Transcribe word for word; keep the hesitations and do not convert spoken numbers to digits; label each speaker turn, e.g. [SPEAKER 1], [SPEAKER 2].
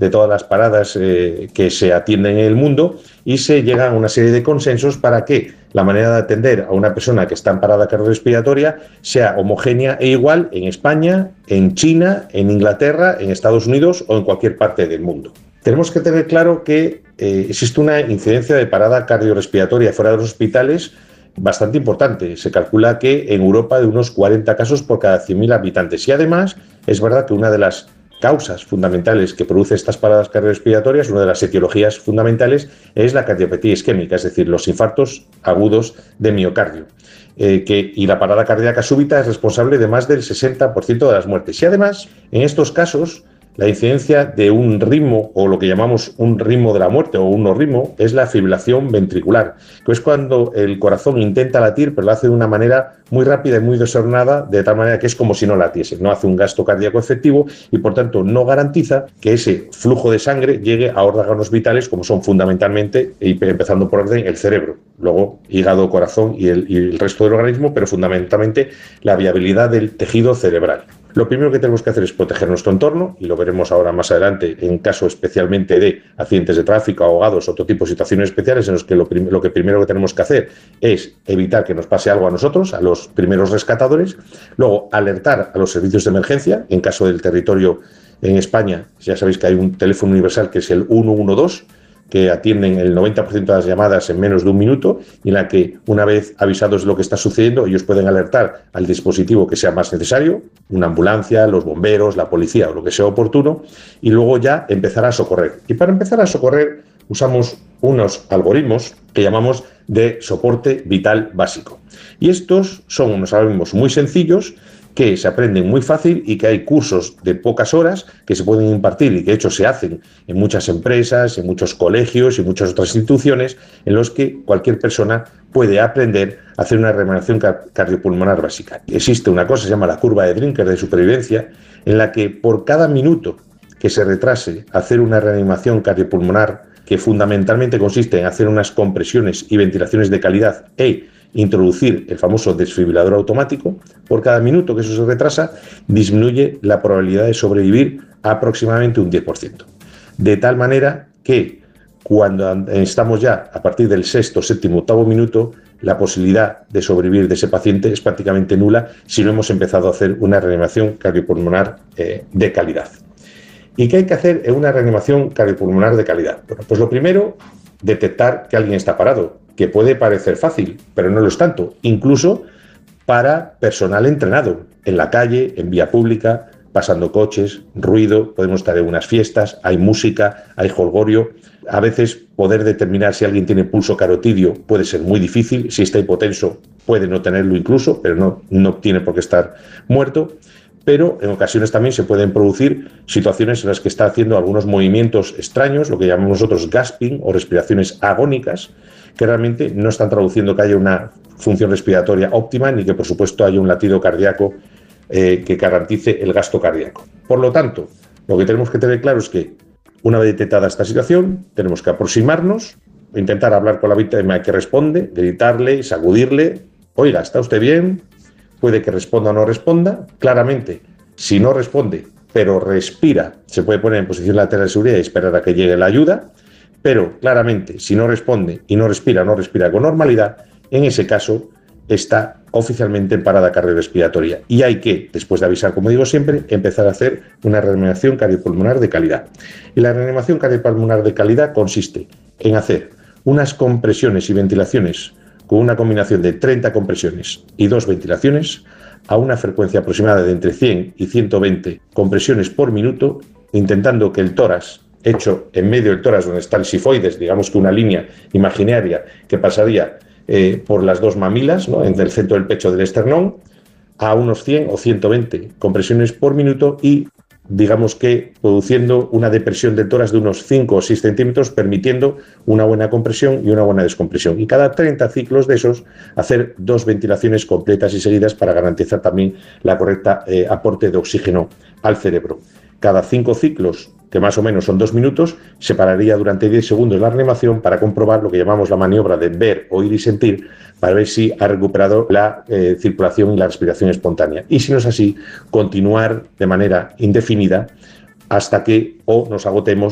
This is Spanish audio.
[SPEAKER 1] de todas las paradas eh, que se atienden en el mundo y se llega a una serie de consensos para que la manera de atender a una persona que está en parada cardiorrespiratoria sea homogénea e igual en España, en China, en Inglaterra, en Estados Unidos o en cualquier parte del mundo. Tenemos que tener claro que eh, existe una incidencia de parada cardiorrespiratoria fuera de los hospitales bastante importante. Se calcula que en Europa de unos cuarenta casos por cada cien mil habitantes. Y además es verdad que una de las causas fundamentales que produce estas paradas cardiorrespiratorias, una de las etiologías fundamentales, es la cardiopatía isquémica, es decir, los infartos agudos de miocardio. Eh, que, y la parada cardíaca súbita es responsable de más del sesenta por ciento de las muertes. Y además, en estos casos, la incidencia de un ritmo, o lo que llamamos un ritmo de la muerte, o un no ritmo, es la fibrilación ventricular, que es cuando el corazón intenta latir, pero lo hace de una manera muy rápida y muy desordenada, de tal manera que es como si no latiese, no hace un gasto cardíaco efectivo y, por tanto, no garantiza que ese flujo de sangre llegue a órganos vitales, como son fundamentalmente, empezando por orden, el cerebro, luego hígado, corazón y el, y el resto del organismo, pero fundamentalmente la viabilidad del tejido cerebral. Lo primero que tenemos que hacer es proteger nuestro entorno, y lo veremos ahora más adelante en caso especialmente de accidentes de tráfico, ahogados, otro tipo de situaciones especiales en los que lo, prim- lo que primero que tenemos que hacer es evitar que nos pase algo a nosotros, a los primeros rescatadores, luego alertar a los servicios de emergencia, en caso del territorio en España, ya sabéis que hay un teléfono universal que es el uno uno dos, que atienden el noventa por ciento de las llamadas en menos de un minuto, y en la que, una vez avisados de lo que está sucediendo, ellos pueden alertar al dispositivo que sea más necesario, una ambulancia, los bomberos, la policía o lo que sea oportuno, y luego ya empezar a socorrer. Y para empezar a socorrer usamos unos algoritmos que llamamos de soporte vital básico. Y estos son unos algoritmos muy sencillos, que se aprenden muy fácil y que hay cursos de pocas horas que se pueden impartir y que de hecho se hacen en muchas empresas, en muchos colegios y muchas otras instituciones, en los que cualquier persona puede aprender a hacer una reanimación cardiopulmonar básica. Existe una cosa que se llama la curva de Brinker de supervivencia, en la que por cada minuto que se retrase hacer una reanimación cardiopulmonar, que fundamentalmente consiste en hacer unas compresiones y ventilaciones de calidad e introducir el famoso desfibrilador automático, por cada minuto que eso se retrasa, disminuye la probabilidad de sobrevivir a aproximadamente un diez por ciento. De tal manera que cuando estamos ya a partir del sexto, séptimo, octavo minuto, la posibilidad de sobrevivir de ese paciente es prácticamente nula si no hemos empezado a hacer una reanimación cardiopulmonar eh, de calidad. ¿Y qué hay que hacer en una reanimación cardiopulmonar de calidad? Bueno, pues lo primero, detectar que alguien está parado, que puede parecer fácil, pero no lo es tanto, incluso para personal entrenado, en la calle, en vía pública, pasando coches, ruido, podemos estar en unas fiestas, hay música, hay jolgorio. A veces poder determinar si alguien tiene pulso carotidio puede ser muy difícil, si está hipotenso puede no tenerlo incluso, pero no, no tiene por qué estar muerto. Pero en ocasiones también se pueden producir situaciones en las que está haciendo algunos movimientos extraños, lo que llamamos nosotros gasping o respiraciones agónicas, que realmente no están traduciendo que haya una función respiratoria óptima ni que, por supuesto, haya un latido cardíaco eh, que garantice el gasto cardíaco. Por lo tanto, lo que tenemos que tener claro es que, una vez detectada esta situación, tenemos que aproximarnos, intentar hablar con la víctima que responde, gritarle, sacudirle: oiga, ¿está usted bien? Puede que responda o no responda. Claramente, si no responde, pero respira, se puede poner en posición lateral de seguridad y esperar a que llegue la ayuda. Pero claramente, si no responde y no respira, no respira con normalidad, en ese caso está oficialmente en parada cardiorrespiratoria. Y hay que, después de avisar, como digo siempre, empezar a hacer una reanimación cardiopulmonar de calidad. Y la reanimación cardiopulmonar de calidad consiste en hacer unas compresiones y ventilaciones con una combinación de treinta compresiones y dos ventilaciones a una frecuencia aproximada de entre cien y ciento veinte compresiones por minuto, intentando que el tórax, hecho en medio del tórax donde está el sifoides, digamos que una línea imaginaria que pasaría eh, por las dos mamilas, ¿no?, entre el centro del pecho del esternón, a unos cien o ciento veinte compresiones por minuto y, digamos que, produciendo una depresión del tórax de unos cinco o seis centímetros, permitiendo una buena compresión y una buena descompresión. Y cada treinta ciclos de esos, hacer dos ventilaciones completas y seguidas para garantizar también la correcta eh, aporte de oxígeno al cerebro. Cada cinco ciclos, que más o menos son dos minutos, se pararía durante diez segundos la reanimación para comprobar lo que llamamos la maniobra de ver, oír y sentir, para ver si ha recuperado la eh, circulación y la respiración espontánea. Y si no es así, continuar de manera indefinida hasta que o nos agotemos